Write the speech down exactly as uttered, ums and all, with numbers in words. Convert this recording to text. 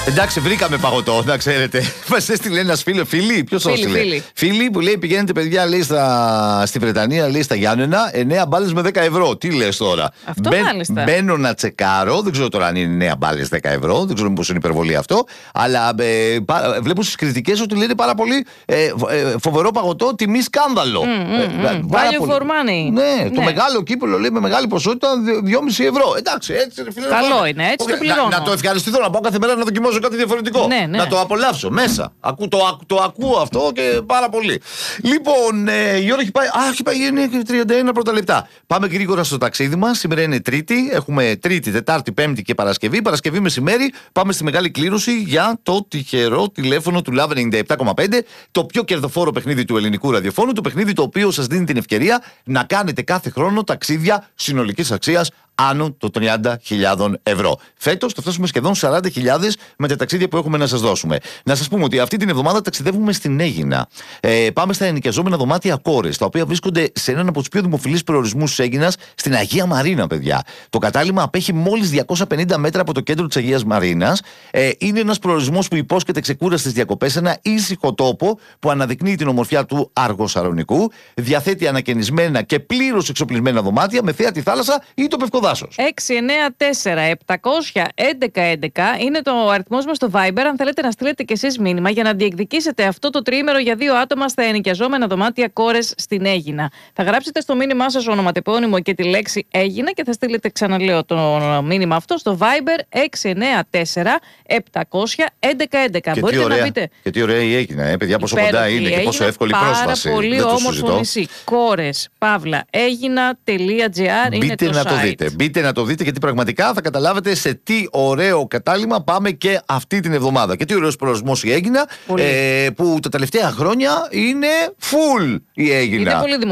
Εντάξει, βρήκαμε παγωτό, να ξέρετε. Μας έστειλε ένας φίλο, φίλοι, ποιος το έστειλε. Φίλοι. Φίλοι που λέει: πηγαίνετε, παιδιά, λέει στα... στη Βρετανία, λέει στα Γιάννενα, εννέα μπάλες με δέκα ευρώ. Τι λες τώρα. Αυτό Μπαι... μάλιστα. Μπαίνω να τσεκάρω, δεν ξέρω τώρα αν είναι εννέα μπάλες δέκα ευρώ, δεν ξέρω μήπως είναι υπερβολή αυτό. Αλλά ε, πα... βλέπω στις κριτικές ότι λένε πάρα πολύ ε, ε, φοβερό παγωτό, τιμή σκάνδαλο. Mm, mm, mm. Πάρα Value πολύ. for money. Ναι, Ναι. το μεγάλο κύπελο λέει με μεγάλη ποσότητα δυόμισι ευρώ. Εντάξει, έτσι. Φίλε, Καλό πάμε. είναι, έτσι Okay, το πληρώνω. Να, να το ευχαριστηθώ, να πάω κάθε μέρα να δοκιμάσω κάτι διαφορετικό. Ναι, ναι. Να το απολαύσω μέσα. Ακού, το, το ακούω αυτό και πάρα πολύ. Λοιπόν, ε, η ώρα έχει πάει. Α, έχει πάει είναι τριάντα ένα πρώτα λεπτά. Πάμε γρήγορα στο ταξίδι μας. Σήμερα είναι Τρίτη. Έχουμε Τρίτη, Τετάρτη, Πέμπτη και Παρασκευή. Παρασκευή μεσημέρι. Πάμε στη μεγάλη κλήρωση για το τυχερό τηλέφωνο του Love ενενήντα επτά κόμμα πέντε. Το πιο κερδοφόρο παιχνίδι του ελληνικού ραδιοφώνου. Το παιχνίδι το οποίο σας δίνει την ευκαιρία να κάνετε κάθε χρόνο ταξίδια συνολικής αξίας άνω των τριάντα χιλιάδες ευρώ. Φέτος θα φτάσουμε σχεδόν σαράντα χιλιάδες με τα ταξίδια που έχουμε να σας δώσουμε. Να σας πούμε ότι αυτή την εβδομάδα ταξιδεύουμε στην Αίγινα. Ε, πάμε στα ενοικιαζόμενα δωμάτια Κόρες, τα οποία βρίσκονται σε έναν από τους πιο δημοφιλείς προορισμούς της Αίγινας, στην Αγία Μαρίνα, παιδιά. Το κατάλημα απέχει μόλις διακόσια πενήντα μέτρα από το κέντρο της Αγίας Μαρίνας. Ε, είναι ένας προορισμός που υπόσχεται ξεκούραστες διακοπές, ένα ήσυχο τόπο που αναδεικνύει την ομορφιά του Αργοσαρονικού. Διαθέτει ανακαινισμένα και πλήρως εξοπλισμένα δωμάτια με θέα τη θάλασσα ή το πευκοδάσος. έξι εννέα τέσσερα επτακόσια έντεκα έντεκα είναι το αριθμός μας στο Viber. Αν θέλετε να στείλετε και εσείς μήνυμα για να διεκδικήσετε αυτό το τριήμερο για δύο άτομα στα ενοικιαζόμενα δωμάτια Κόρες στην Αίγινα. Θα γράψετε στο μήνυμά σας ονοματεπώνυμο και τη λέξη Αίγινα και θα στείλετε, ξαναλέω, το μήνυμα αυτό στο Viber έξι εννέα τέσσερα επτακόσια έντεκα έντεκα. Και Μπορείτε τι ωραία, να πείτε. και τι ωραία η Αίγινα, ε, παιδιά, πόσο Υπέροχη κοντά είναι και πόσο Αίγινα, εύκολη πάρα πρόσβαση. πολύ Δεν το όμορφο συζητώ. νησί. Κόρες, παύλα, Αίγινα.gr είναι Μπείτε το να site. το δείτε. Μπείτε να το δείτε, γιατί πραγματικά θα καταλάβετε σε τι ωραίο κατάλημα πάμε και αυτή την εβδομάδα. Και τι ωραίος προορισμός η Αίγινα, ε, που τα τελευταία χρόνια είναι full η Αίγινα. Είναι πολύ